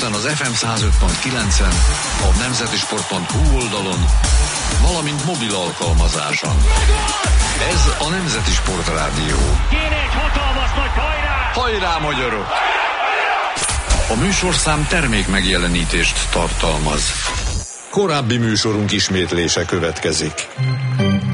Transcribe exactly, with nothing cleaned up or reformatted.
interneten az ef em száz öt pont kilencen, a nemzetisport pont hu oldalon, valamint mobil alkalmazáson. Ez a Nemzeti Sport Rádió. Kéne egy hatalmas nagy hajrá! Hajrá, magyarok! A műsorszám termék megjelenítést tartalmaz. Korábbi műsorunk ismétlése következik.